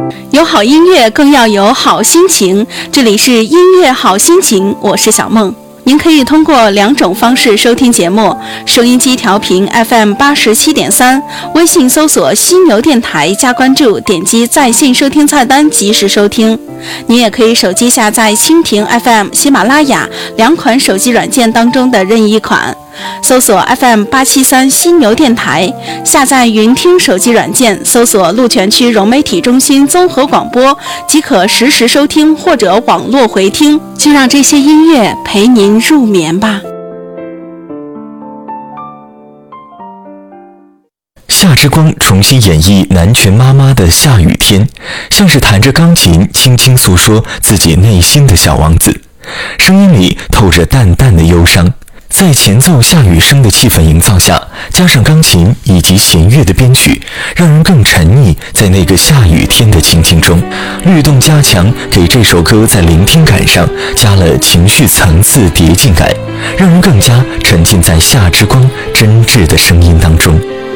有好音乐更要有好心情，这里是音乐好心情，我是小梦。您可以通过2种方式收听节目：收音机调频 FM87.3， 微信搜索犀牛电台加关注，点击在线收听菜单及时收听。您也可以手机下载蜻蜓 FM、喜马拉雅2款手机软件当中的任意一款，搜索 FM873 犀牛电台，下载云听手机软件，搜索鹿泉区融媒体中心综合广播，即可实时收听或者网络回听。就让这些音乐陪您入眠吧。 夏之光重新演绎南拳妈妈的下雨天，像是弹着钢琴轻轻诉说自己内心的小王子，声音里透着淡淡的忧伤。在前奏下雨声的气氛营造下，加上钢琴以及弦乐的编曲，让人更沉溺在那个下雨天的情境中。律动加强，给这首歌在聆听感上加了情绪层次叠进感，让人更加沉浸在夏之光真挚的声音当中。